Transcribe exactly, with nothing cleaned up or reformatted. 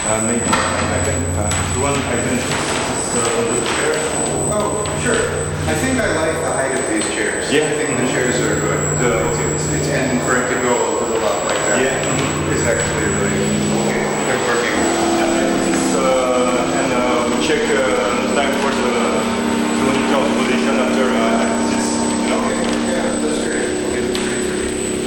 Uh, maybe I can, uh, if you want, I can uh, under the chair. Oh, sure. I think I like the height of these chairs. Yeah. I think the chairs are good. The, It's, it's and for it to go a little up like that. Yeah. Mhm. Is actually really okay. They're working. uh, this, uh, and uh, we check uh, the time for the